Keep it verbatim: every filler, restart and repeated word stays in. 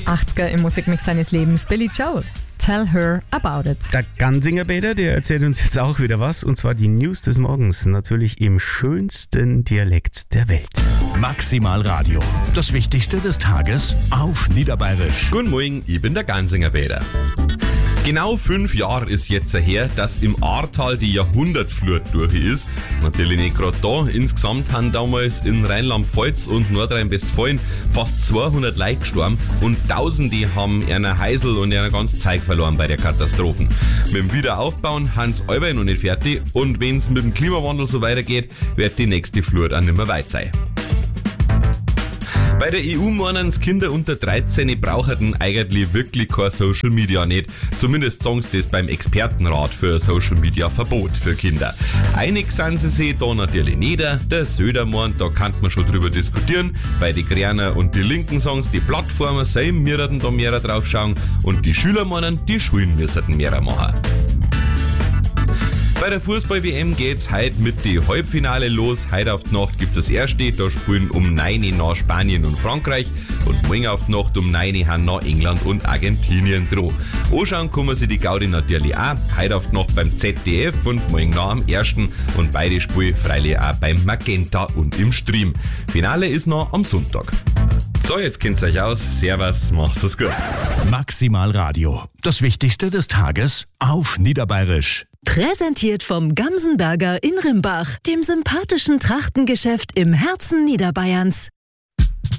achtziger im Musikmix deines Lebens, Billy Joel. Tell her about it. Der Gansinger Peter, der erzählt uns jetzt auch wieder was, und zwar die News des Morgens, natürlich im schönsten Dialekt der Welt. Maximal Radio. Das Wichtigste des Tages auf Niederbayerisch. Guten Morgen, ich bin der Gansinger Peter. Genau fünf Jahre ist jetzt her, dass im Ahrtal die Jahrhundertflut durch ist. Natürlich nicht gerade da. Insgesamt haben damals in Rheinland-Pfalz und Nordrhein-Westfalen fast zweihundert Leute gestorben und Tausende haben ihre Häusl und ihre ganze Zeit verloren bei der Katastrophen. Mit dem Wiederaufbauen haben sie alle noch nicht fertig und wenn es mit dem Klimawandel so weitergeht, wird die nächste Flut auch nicht mehr weit sein. Bei der E U meinen es, Kinder unter dreizehn brauchen eigentlich wirklich kein Social Media nicht. Zumindest sagen sie das beim Expertenrat für Social Media Verbot für Kinder. Einig sind sie sich da natürlich nicht. Der Söder meint, da kann man schon drüber diskutieren. Bei die Grünen und die Linken sagen sie, die Plattformen selber müssten da mehr drauf schauen. Und die Schüler meinen, die Schulen müssten mehr machen. Bei der Fußball-W M geht's heute mit die Halbfinale los. Heute auf die Nacht gibt's das erste. Da spielen um neun Uhr nach Spanien und Frankreich. Und morgen auf die Nacht um neun Uhr haben nach England und Argentinien dran. Anschauen kann man sich die Gaudi natürlich auch. Heute auf die Nacht beim Z D F und morgen nach am ersten. Und beide spielen freilich auch beim Magenta und im Stream. Finale ist noch am Sonntag. So, jetzt kennt's euch aus. Servus, macht's es gut. Maximal Radio. Das Wichtigste des Tages auf Niederbayerisch. Präsentiert vom Gamsenberger in Rimbach, dem sympathischen Trachtengeschäft im Herzen Niederbayerns.